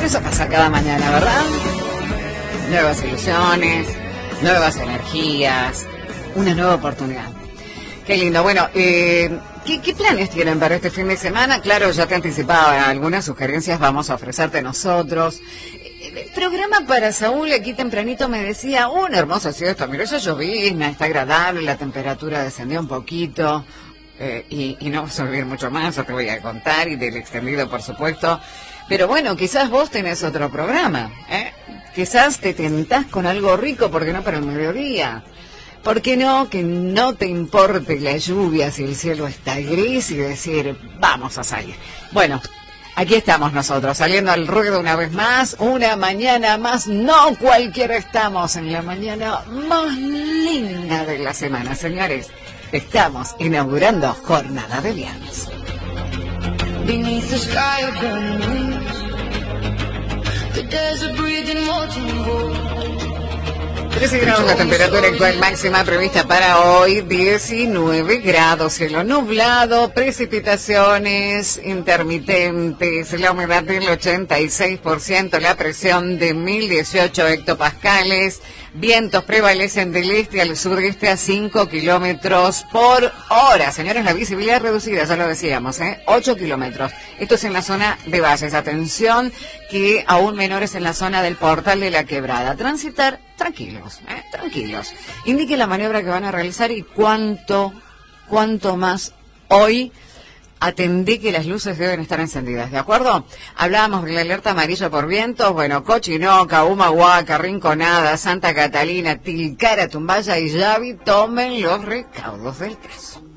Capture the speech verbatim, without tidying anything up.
Eso pasa cada mañana, ¿verdad? Nuevas ilusiones, nuevas energías, una nueva oportunidad. Qué lindo. Bueno, eh, ¿qué, ¿qué planes tienen para este fin de semana? Claro, ya te anticipaba, algunas sugerencias vamos a ofrecerte nosotros. El programa para Saúl, aquí tempranito me decía, oh, una hermosa siesta, mira, ya llovizna, está agradable, la temperatura descendió un poquito, eh, y, y no vas a vivir mucho más, ya te voy a contar, y del extendido, por supuesto. Pero bueno, quizás vos tenés otro programa, ¿eh? Quizás te tentás con algo rico, ¿por qué no para el mediodía? ¿Por qué no que no te importe la lluvia si el cielo está gris y decir, vamos a salir? Bueno, aquí estamos nosotros, saliendo al ruedo una vez más, una mañana más, no cualquiera, estamos en la mañana más linda de la semana, señores. Estamos inaugurando jornada de viernes. Beneath the sky of burning wings, the desert breathing molten gold. trece grados la temperatura actual máxima prevista para hoy, diecinueve grados, cielo nublado, precipitaciones intermitentes, la humedad del ochenta y seis por ciento, la presión de mil dieciocho hectopascales, vientos prevalecen del este al sudeste a cinco kilómetros por hora. Señores, la visibilidad reducida, ya lo decíamos, ¿eh? ocho kilómetros. Esto es en la zona de Valles. Atención, que aún menores en la zona del Portal de la Quebrada. Transitar tranquilos, ¿eh? tranquilos. Indique la maniobra que van a realizar y cuánto, cuánto más hoy. Atendí que las luces deben estar encendidas, ¿de acuerdo? Hablábamos de la alerta amarilla por vientos, bueno, Cochinoca, Humahuaca, Rinconada, Santa Catalina, Tilcara, Tumbaya y Yavi, tomen los recaudos del caso.